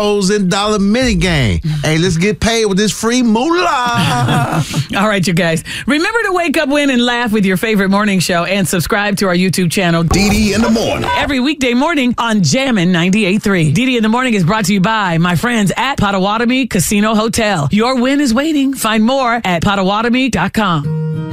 $1,000 mini game. Hey, let's get paid with this free moolah. All right, you guys. Remember to wake up, win, and laugh with your favorite morning show and subscribe to our YouTube channel, DD in the Morning. every weekday morning on Jammin' 98.3. DD in the Morning is brought to you by my friends at Potawatomi Casino Hotel. Your win is waiting. Find more at Potawatomi.com.